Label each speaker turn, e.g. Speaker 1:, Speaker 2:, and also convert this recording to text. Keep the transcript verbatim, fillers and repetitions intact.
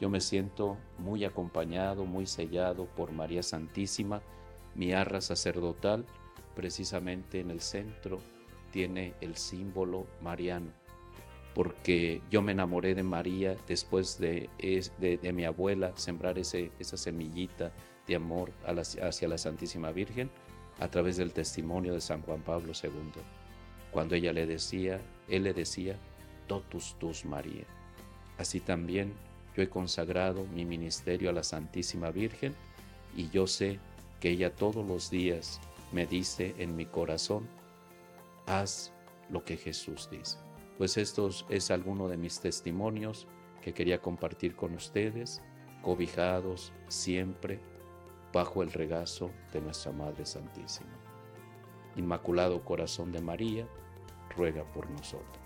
Speaker 1: Yo me siento muy acompañado, muy sellado por María Santísima. Mi arra sacerdotal, precisamente en el centro, tiene el símbolo mariano, porque yo me enamoré de María después de, de, de mi abuela sembrar ese, esa semillita de amor a la, hacia la Santísima Virgen a través del testimonio de San Juan Pablo segundo, cuando ella le decía, él le decía, totus tus María. Así también yo he consagrado mi ministerio a la Santísima Virgen y yo sé que ella todos los días me dice en mi corazón, haz lo que Jesús dice. Pues esto es alguno de mis testimonios que quería compartir con ustedes, cobijados siempre bajo el regazo de nuestra Madre Santísima. Inmaculado Corazón de María, ruega por nosotros.